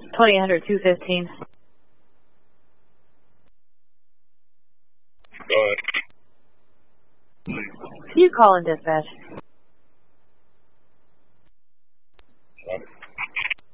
2000 215. Go ahead. You call in dispatch.